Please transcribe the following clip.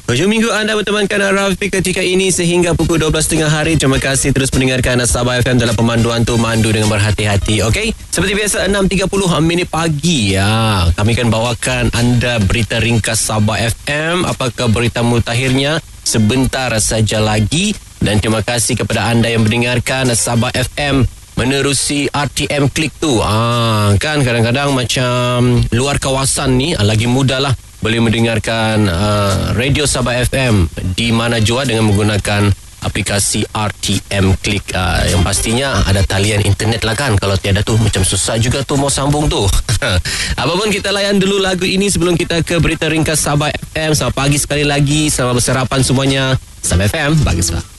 Hujung minggu anda bertemankan Rafiq ketika ini sehingga pukul 12.30 hari. Terima kasih terus mendengarkan Sabah FM dalam pemanduan tu, mandu dengan berhati-hati. Okey, seperti biasa 6.30 minit pagi ya. Kami akan bawakan anda berita ringkas Sabah FM. Apakah berita mutakhirnya? Sebentar saja lagi. Dan terima kasih kepada anda yang mendengarkan Sabah FM menerusi RTM Klik tu. Kan kadang-kadang macam luar kawasan ni lagi mudah lah boleh mendengarkan Radio Sabah FM di mana jua dengan menggunakan aplikasi RTM Klik. Yang pastinya ada talian internet lah kan. Kalau tiada tu macam susah juga tu mau sambung tu. Apapun, kita layan dulu lagu ini sebelum kita ke berita ringkas Sabah FM. Selamat pagi sekali lagi. Selamat bersarapan semuanya. Sabah FM, bagus lah.